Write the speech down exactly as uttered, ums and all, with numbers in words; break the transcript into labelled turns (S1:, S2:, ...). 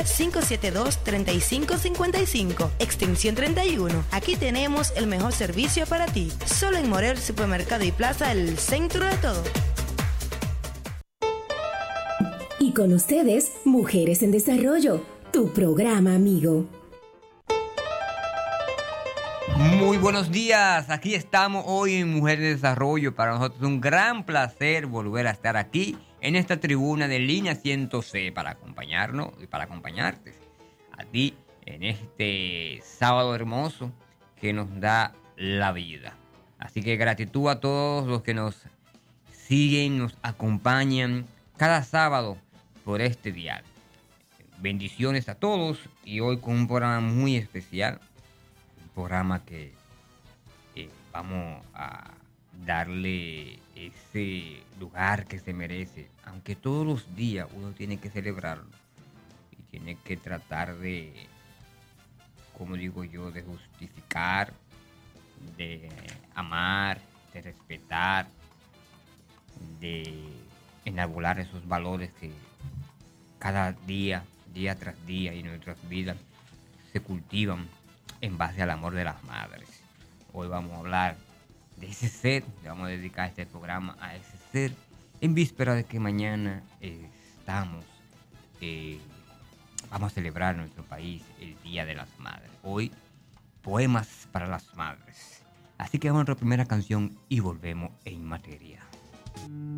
S1: cinco siete dos, tres cinco cinco cinco, extensión treinta y uno. Aquí tenemos el mejor servicio para ti. Solo en Morel Supermercado y Plaza, el centro de todo.
S2: Y con ustedes, Mujeres en Desarrollo, tu programa amigo.
S3: Muy buenos días, aquí estamos hoy en Mujeres de Desarrollo. Para nosotros es un gran placer volver a estar aquí en esta tribuna de Línea ciento C para acompañarnos y para acompañarte a ti en este sábado hermoso que nos da la vida. Así que gratitud a todos los que nos siguen, nos acompañan cada sábado por este dial. Bendiciones a todos y hoy con un programa muy especial. Programa que eh, vamos a darle ese lugar que se merece, aunque todos los días uno tiene que celebrarlo y tiene que tratar de, como digo yo, de justificar, de amar, de respetar, de enarbolar esos valores que cada día, día tras día en nuestras vidas se cultivan en base al amor de las madres. Hoy vamos a hablar de ese ser, le vamos a dedicar este programa a ese ser, en víspera de que mañana eh, estamos, eh, vamos a celebrar en nuestro país el Día de las Madres. Hoy, poemas para las madres. Así que vamos a nuestra primera canción y volvemos en materia.